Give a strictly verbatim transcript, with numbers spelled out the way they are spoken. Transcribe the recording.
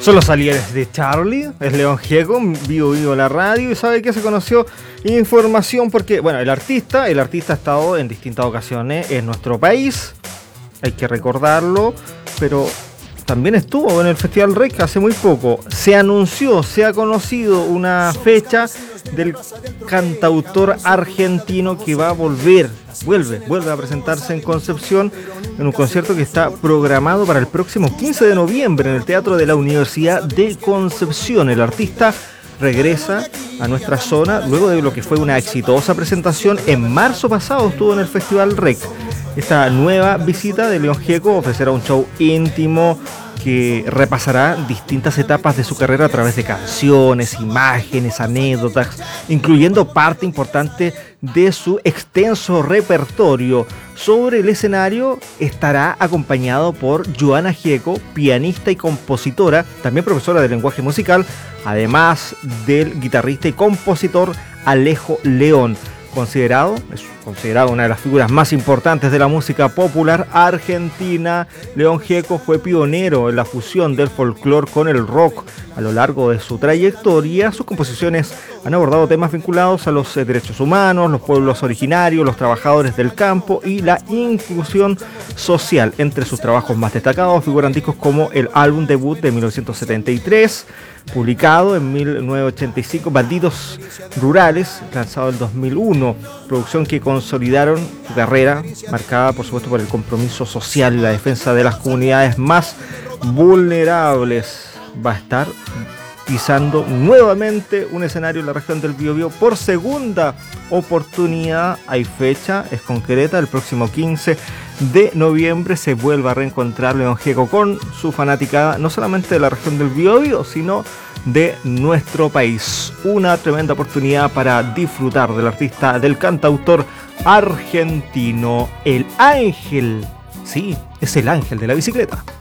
Son los aliados de Charlie, es León Gieco, vivo vivo la radio, y sabe que se conoció información porque, bueno, el artista, el artista ha estado en distintas ocasiones en nuestro país, hay que recordarlo, pero también estuvo en el Festival Rec hace muy poco. Se anunció, se ha conocido una fecha del cantautor argentino que va a volver, vuelve, vuelve a presentarse en Concepción en un concierto que está programado para el próximo quince de noviembre en el Teatro de la Universidad de Concepción. El artista regresa a nuestra zona luego de lo que fue una exitosa presentación en marzo pasado, estuvo en el Festival Rec. Esta nueva visita de León Gieco ofrecerá un show íntimo que repasará distintas etapas de su carrera a través de canciones, imágenes, anécdotas, incluyendo parte importante de su extenso repertorio. Sobre el escenario estará acompañado por Joana Gieco, pianista y compositora, también profesora de lenguaje musical, además del guitarrista y compositor Alejo León. Considerado, es considerado una de las figuras más importantes de la música popular argentina, León Gieco fue pionero en la fusión del folclore con el rock. A lo largo de su trayectoria, sus composiciones han abordado temas vinculados a los derechos humanos, los pueblos originarios, los trabajadores del campo y la inclusión social. Entre sus trabajos más destacados figuran discos como el álbum debut de mil novecientos setenta y tres, publicado en mil novecientos ochenta y cinco, Bandidos Rurales, lanzado en dos mil uno, producción que consolidaron su carrera, marcada por supuesto por el compromiso social y la defensa de las comunidades más vulnerables. Va a estar pisando nuevamente un escenario en la región del Biobío por segunda oportunidad. Hay fecha, es concreta, el próximo quince de noviembre se vuelve a reencontrar León Gieco con su fanaticada, no solamente de la región del Biobío, sino de nuestro país. Una tremenda oportunidad para disfrutar del artista, del cantautor argentino, el ángel. Sí, es el ángel de la bicicleta.